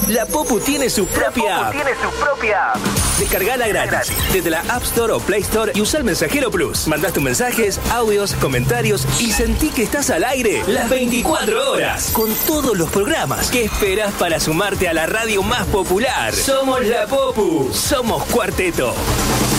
La Popu tiene su propia app. Descargala gratis desde la App Store o Play Store y usa el Mensajero Plus. Mandás tus mensajes, audios, comentarios y sentí que estás al aire las 24 horas con todos los programas. ¿Qué esperas para sumarte a la radio más popular? Somos La Popu. Somos Cuarteto.